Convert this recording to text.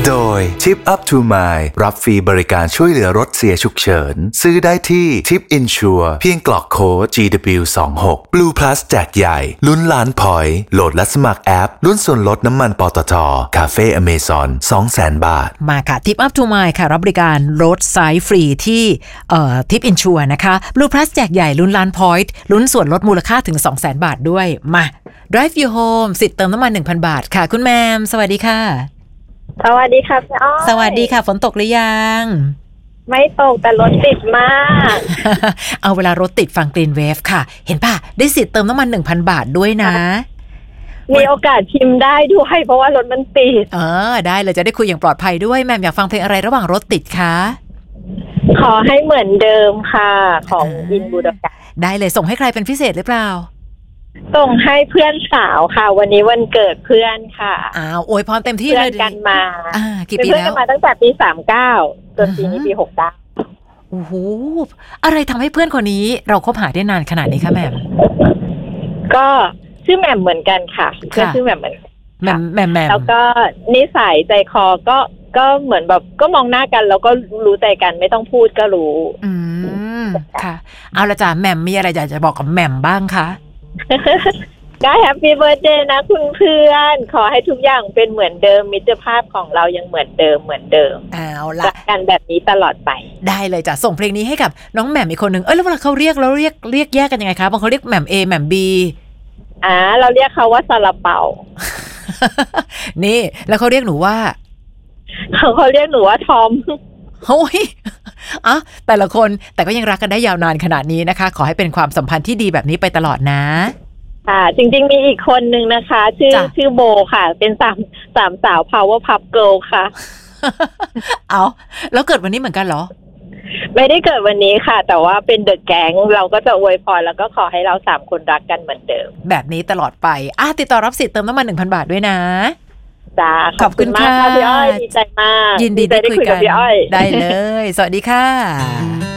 โดย Tip Up to Mile รับฟรีบริการช่วยเหลือรถเสียฉุกเฉินซื้อได้ที่ Tip Insure เพียงกรอกโค้ด GW26 Blue Plus แจกใหญ่ลุ้นล้านพอยต์โหลดและสมัครแอปลุ้นส่วนลดน้ำมันปตท. คาเฟ่ Amazon 200,000 บาทมาค่ะ Tip Up to Mile ค่ะรับบริการรถไซส์ฟรีที่Tip Insure นะคะ Blue Plus แจกใหญ่ลุ้นล้านพอยต์ลุ้นส่วนลดมูลค่าถึง 200,000 บาทด้วยมา Drive You Home สิทธิ์เติมน้ำมัน 1,000 บาทค่ะคุณแมมสวัสดีค่ะสวัสดีค่ะพี่อ้อยสวัสดีค่ะฝนตกหรือยังไม่ตกแต่รถติดมากเอาเวลารถติดฟัง Green Wave ค่ะเห็นป่ะได้สิทธิ์เติมน้ำมัน 1,000 บาทด้วยนะมีโอกาสชิมได้ด้วยเพราะว่ารถมันติดได้เลยจะได้คุยอย่างปลอดภัยด้วยแมมอยากฟังเพลงอะไรระหว่างรถติดคะขอให้เหมือนเดิมค่ะของอินบูดากะได้เลยส่งให้ใครเป็นพิเศษหรือเปล่าส่งให้เพื่อนสาวค่ะวันนี้วันเกิดเพื่อนค่ะอวยพรเต็มที่เลยเพื่อนกันมากี่ปีแล้วเพื่อนกันมาตั้งแต่ปี39จนปีนี้ปี69 โอ้โหอะไรทำให้เพื่อนคนนี้เราคบหาได้นานขนาดนี้คะแหม่มก็ชื่อแหม่มเหมือนกันค่ะเพื่อนชื่อแหม่มเหมือนแหม่มแล้วก็นิสัยใจคอก็เหมือนแบบก็มองหน้ากันแล้วก็รู้ใจกันไม่ต้องพูดก็รู้ค่ะเอาละจ้ะแหม่มมีอะไรอยากจะบอกกับแหม่มบ้างคะก็แฮปปี้เบิร์ธเดย์นะคุณเพื่อนขอให้ทุกอย่างเป็นเหมือนเดิมมิตรภาพของเรายังเหมือนเดิมเอาละรักกันแบบนี้ตลอดไปได้เลยจ้ะส่งเพลงนี้ให้กับน้องแหม่มอีกคนนึงแล้วเวลาเขาเรียกแยกกันยังไงคะบางคนเรียกแหม่ม A แหม่ม B เราเรียกเขาว่าซาลาเปานี่แล้วเขาเรียกหนูว่าเขาเรียกหนูว่าทอมโอ้ยแต่ละคนแต่ก็ยังรักกันได้ยาวนานขนาดนี้นะคะขอให้เป็นความสัมพันธ์ที่ดีแบบนี้ไปตลอดนะจริงๆมีอีกคนนึงนะคะชื่อโบค่ะเป็นสามสาว Power Pup Girl ค่ะแล้วเกิดวันนี้เหมือนกันเหรอไม่ได้เกิดวันนี้ค่ะแต่ว่าเป็นเดอะแก๊งเราก็จะอวยพรแล้วก็ขอให้เรา3คนรักกันเหมือนเดิมแบบนี้ตลอดไปติดต่อรับสิทธิ์เติมน้ำมัน 1,000 บาทด้วยนะจ้าขอบคุณมากค่ะพี่อ้อยดีใจมากยินดีได้คุยกันได้เลยสวัสดีค่ะ